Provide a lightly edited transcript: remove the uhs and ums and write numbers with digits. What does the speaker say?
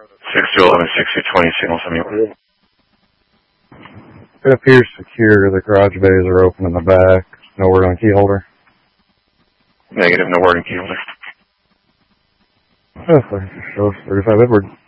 6-11, 6020, signal 71. It appears secure. The garage bays are open in the back. No word on key holder. Negative, no word on key holder. 35 Edward.